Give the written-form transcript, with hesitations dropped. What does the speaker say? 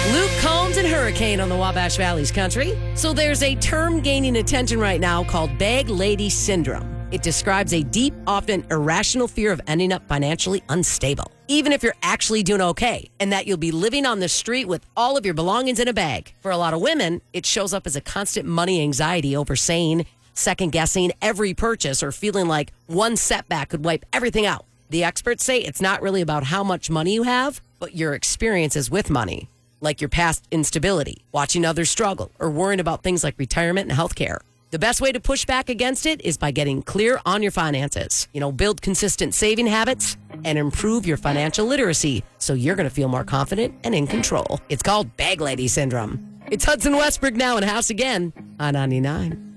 Luke Combs and Hurricane on the Wabash Valley's country. So there's a term gaining attention right now called bag lady syndrome. It describes a deep, often irrational fear of ending up financially unstable, even if you're actually doing okay, and that you'll be living on the street with all of your belongings in a bag. For a lot of women, it shows up as a constant money anxiety over saying, second-guessing every purchase or feeling like one setback could wipe everything out. The experts say it's not really about how much money you have, but your experiences with money, like your past instability, watching others struggle, or worrying about things like retirement and healthcare. The best way to push back against it is by getting clear on your finances. Build consistent saving habits and improve your financial literacy so you're going to feel more confident and in control. It's called Bag Lady Syndrome. It's Hudson Westbrook now in house again on 99.